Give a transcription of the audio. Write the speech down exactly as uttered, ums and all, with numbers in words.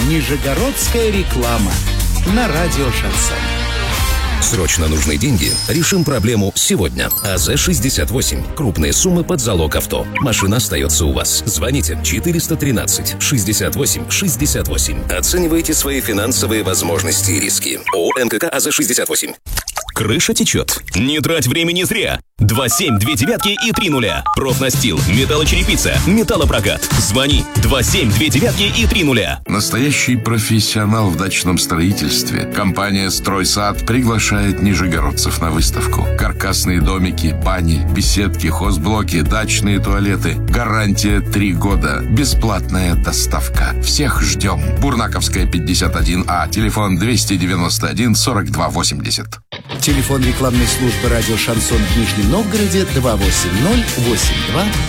Нижегородская реклама на радио «Шансон». Срочно нужны деньги? Решим проблему сегодня. АЗ шестьдесят восемь. Крупные суммы под залог авто. Машина остается у вас. Звоните четыреста тринадцать шестьдесят восемь шестьдесят восемь. Оценивайте свои финансовые возможности и риски. ООО МКК АЗ шестьдесят восемь. Крыша течет? Не трать времени зря. два семь две девятки и три нуля. Профнастил, металлочерепица, металлопрокат. Звони два семь две девятки и три нуля. Настоящий профессионал в дачном строительстве. Компания «Стройсад» приглашает нижегородцев на выставку. Каркасные домики, бани, беседки, хозблоки, дачные туалеты. Гарантия три года. Бесплатная доставка. Всех ждем. Бурнаковская, пятьдесят один А. Телефон двести девяносто один сорок два восемьдесят. Телефон рекламной службы радио «Шансон» в Нижнем Новгороде два восемь ноль восемь два